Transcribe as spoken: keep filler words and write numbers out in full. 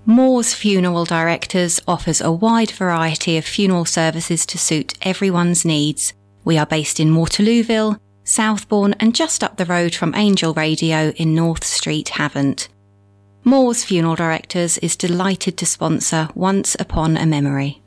Moores Funeral Directors offers a wide variety of funeral services to suit everyone's needs. We are based in Waterlooville, Southbourne and just up the road from Angel Radio in North Street, Havant. Moores Funeral Directors is delighted to sponsor Once Upon a Memory.